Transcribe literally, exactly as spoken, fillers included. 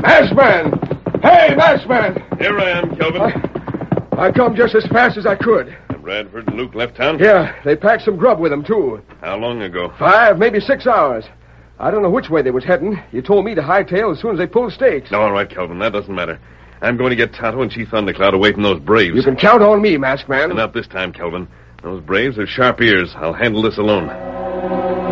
Masked man! Hey, masked man! Here I am, Kelvin. I, I come just as fast as I could. And Bradford and Luke left town? Yeah, they packed some grub with them, too. How long ago? Five, maybe six hours. I don't know which way they was heading. You told me to hightail as soon as they pulled stakes. All right, Kelvin, that doesn't matter. I'm going to get Tonto and Chief Thundercloud away from those braves. You can count on me, masked man. And not this time, Kelvin. Those braves have sharp ears. I'll handle this alone.